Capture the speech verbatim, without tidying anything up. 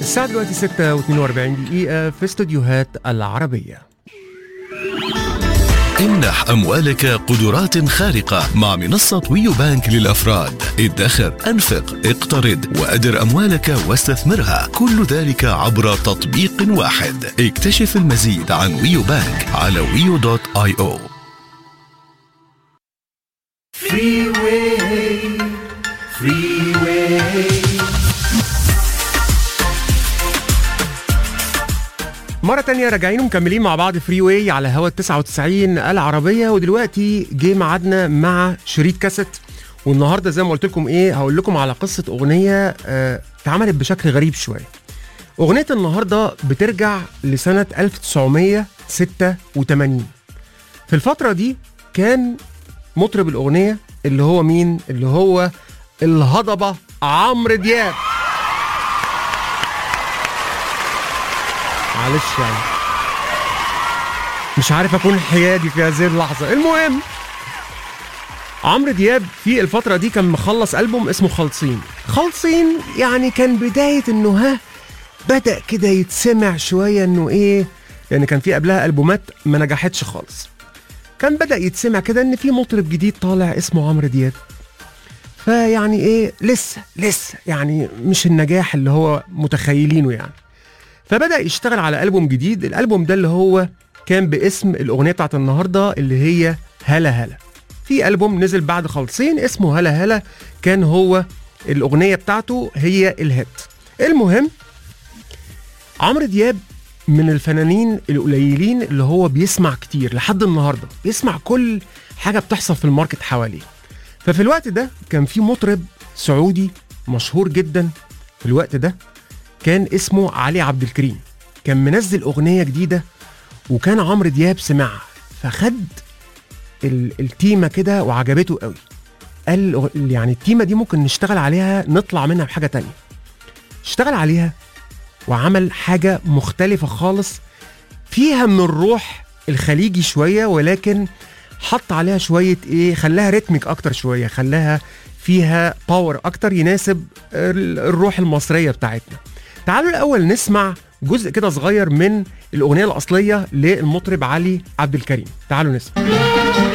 الساعة دلوقتي ستة واثنين وأربعين دقيقة في استوديوهات العربية. امنح أموالك قدرات خارقة مع منصة ويو بانك للأفراد. ادخر، أنفق، اقترض وأدر أموالك واستثمرها، كل ذلك عبر تطبيق واحد. اكتشف المزيد عن ويو بانك على ويو دوت آي أو. Freeway, freeway. مرة تانية راجعين ومكملين مع بعض فري واي على هوا تسعة وتسعين العربية، ودلوقتي جه ميعادنا مع شريط كاسيت. والنهارده زي ما قلت لكم ايه، هقول لكم على قصة أغنية آه اتعملت بشكل غريب شوية. أغنية النهارده بترجع لسنة ألف وتسعمية وستة وتمانين. في الفترة دي كان مطرب الأغنية اللي هو مين؟ اللي هو الهضبة عمرو دياب. معلش يعني مش عارف اكون حيادي في هذه اللحظه. المهم عمرو دياب في الفتره دي كان مخلص ألبوم اسمه خالصين. خالصين يعني كان بدايه انه ها بدا كده يتسمع شويه، انه ايه يعني، كان في قبلها ألبومات ما نجحتش خالص. كان بدا يتسمع كده ان في مطرب جديد طالع اسمه عمرو دياب، فيعني ايه لسه لسه يعني مش النجاح اللي هو متخيلينه يعني. فبدأ يشتغل على ألبوم جديد. الألبوم ده اللي هو كان باسم الأغنية بتاعت النهاردة اللي هي هلا هلا. في ألبوم نزل بعد خالصين اسمه هلا هلا، كان هو الأغنية بتاعته هي الهيت. المهم عمرو دياب من الفنانين القليلين اللي هو بيسمع كتير لحد النهاردة، بيسمع كل حاجة بتحصل في الماركت حواليه. ففي الوقت ده كان في مطرب سعودي مشهور جدا في الوقت ده كان اسمه علي عبد الكريم، كان منزل أغنية جديدة وكان عمرو دياب سمعها، فخد التيمة كده وعجبته قوي. قال يعني التيمة دي ممكن نشتغل عليها، نطلع منها بحاجة تانية. اشتغل عليها وعمل حاجة مختلفة خالص فيها من الروح الخليجي شوية، ولكن حط عليها شوية ايه، خلاها ريتميك اكتر شوية، خلاها فيها باور اكتر يناسب الروح المصرية بتاعتنا. تعالوا الأول نسمع جزء كده صغير من الأغنية الأصلية للمطرب علي عبد الكريم. تعالوا نسمع.